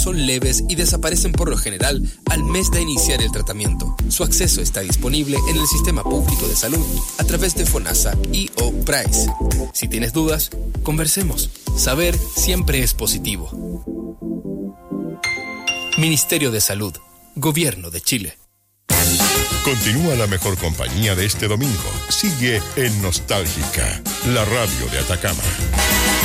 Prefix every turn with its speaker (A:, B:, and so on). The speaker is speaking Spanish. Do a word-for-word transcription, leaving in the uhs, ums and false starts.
A: son leves y desaparecen por lo general al mes de iniciar el tratamiento. Su acceso está disponible en el Sistema Público de Salud a través de FONASA y o PRAIS. Si tienes dudas, conversemos. Saber siempre es positivo. Ministerio de Salud, Gobierno de Chile.
B: Continúa la mejor compañía de este domingo. Sigue en Nostálgica, la radio de Atacama.